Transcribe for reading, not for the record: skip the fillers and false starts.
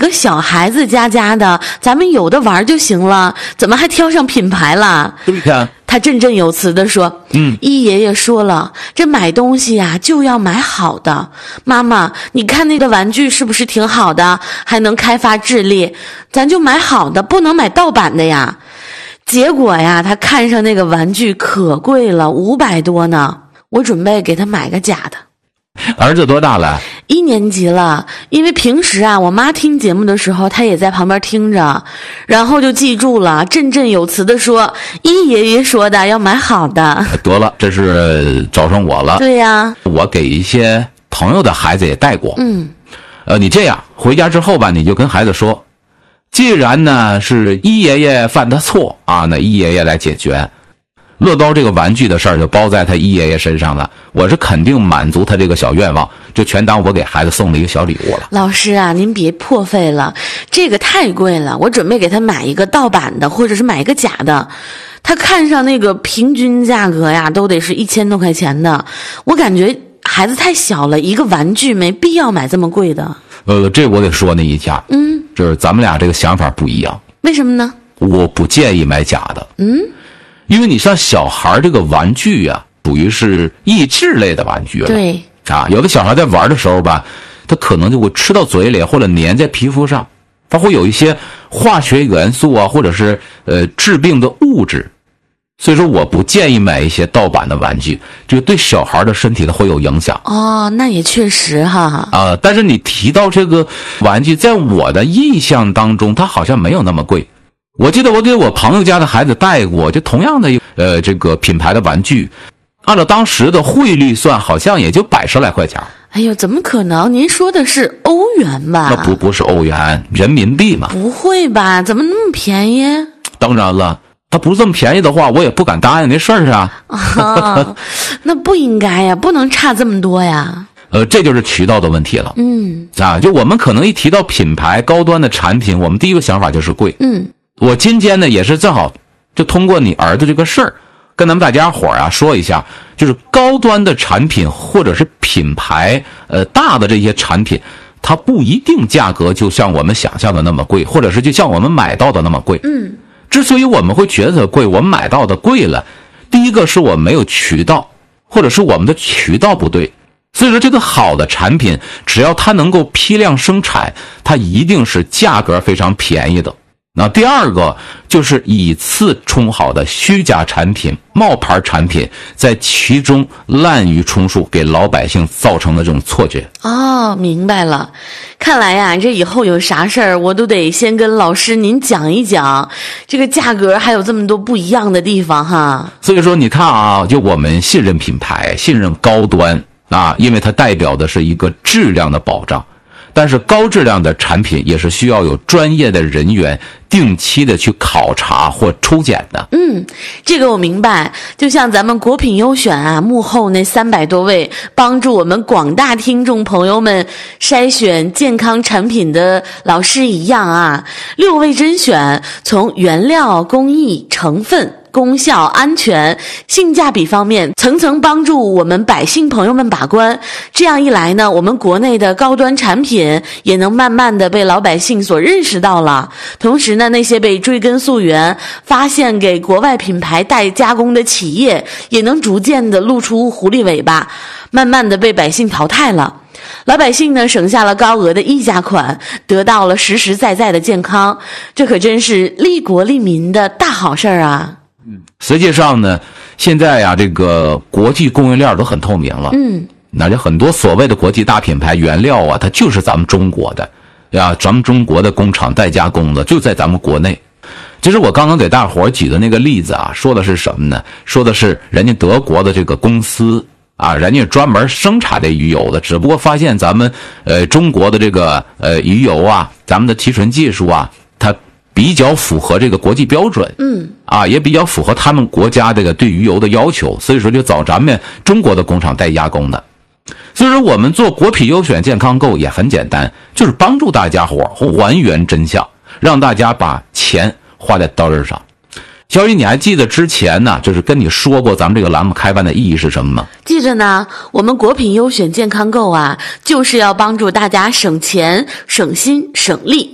个小孩子家的，咱们有的玩就行了，怎么还挑上品牌了？ 对呀。 他振振有词地说，一爷爷说了，这买东西啊就要买好的。妈妈，你看那个玩具是不是挺好的，还能开发智力，咱就买好的，不能买盗版的呀。结果呀，他看上那个玩具可贵了，500多呢，我准备给他买个假的。 儿子多大了 ？1年级了。因为平时啊，我妈听节目的时候，她也在旁边听着，然后就记住了，振振有词地说，一爷爷说的要买好的。 得了，这是找上我了。 对呀， 我给一些朋友的孩子也带过。你这样回家之后吧，你就跟孩子说，既然呢是一爷爷犯的错啊，那一爷爷来解决。乐高这个玩具的事儿就包在他一爷爷身上了，我是肯定满足他这个小愿望，就全当我给孩子送了一个小礼物了。 老师啊，您别破费了，这个太贵了，我准备给他买一个盗版的，或者是买一个假的。他看上那个平均价格呀，都得是1000多块钱的，我感觉孩子太小了，一个玩具没必要买这么贵的。 这我得说那一家，就是咱们俩这个想法不一样。 为什么呢？ 我不建议买假的。因为你像小孩这个玩具啊，属于是益智类的玩具了。 对啊，有的小孩在玩的时候吧，他可能就会吃到嘴里或者粘在皮肤上，它会有一些化学元素啊，或者是致病的物质。所以说我不建议买一些盗版的玩具，这个对小孩的身体它会有影响。 哦，那也确实哈。 但是你提到这个玩具，在我的印象当中，它好像没有那么贵。我记得我给我朋友家的孩子带过，就同样的这个品牌的玩具，按照当时的汇率算，好像也就100来块钱。 哎呦，怎么可能？您说的是欧元吧？ 那不是欧元，人民币嘛。 不会吧？怎么那么便宜？ 当然了，它不是这么便宜的话，我也不敢答应那事儿啊。 那不应该呀，不能差这么多呀。 这就是渠道的问题了。就我们可能一提到品牌高端的产品，我们第一个想法就是贵。我今天呢也是正好就通过你儿子这个事儿跟咱们大家伙啊说一下，就是高端的产品或者是品牌大的这些产品，它不一定价格就像我们想象的那么贵，或者是就像我们买到的那么贵。之所以我们会觉得贵，我们买到的贵了，第一个是我们没有渠道，或者是我们的渠道不对。所以说这个好的产品，只要它能够批量生产，它一定是价格非常便宜的。那第二个就是以次充好的虚假产品、冒牌产品，在其中滥竽充数，给老百姓造成的这种错觉。 哦，明白了。看来呀，这以后有啥事儿，我都得先跟老师您讲一讲，这个价格还有这么多不一样的地方哈。 所以说你看啊，就我们信任品牌，信任高端啊，因为它代表的是一个质量的保障。但是高质量的产品也是需要有专业的人员定期的去考察或抽检的。 这个我明白。就像咱们国品优选啊，幕后那300多位帮助我们广大听众朋友们筛选健康产品的老师一样啊，6位甄选，从原料、工艺、成分、功效、安全、性价比方面层层帮助我们百姓朋友们把关。这样一来呢，我们国内的高端产品也能慢慢的被老百姓所认识到了。同时呢，那些被追根溯源发现给国外品牌代加工的企业也能逐渐的露出狐狸尾巴，慢慢的被百姓淘汰了。老百姓呢省下了高额的溢价款，得到了实实在在的健康，这可真是利国利民的大好事儿啊。 实际上呢，现在呀，这个国际供应链都很透明了。那就很多所谓的国际大品牌原料啊，它就是咱们中国的呀，咱们中国的工厂代加工的，就在咱们国内。其实我刚刚给大伙儿举的那个例子啊，说的是什么呢？说的是人家德国的这个公司啊，人家专门生产这鱼油的，只不过发现咱们中国的这个鱼油啊，咱们的提纯技术啊，它比较符合这个国际标准，也比较符合他们国家这个对鱼油的要求，所以说就找咱们中国的工厂代加工的。所以说我们做国品优选健康购也很简单，就是帮助大家伙还原真相，让大家把钱花在刀刃上。小雨，你还记得之前呢，就是跟你说过咱们这个栏目开办的意义是什么吗？ 记着呢，我们国品优选健康购啊，就是要帮助大家省钱、省心、省力。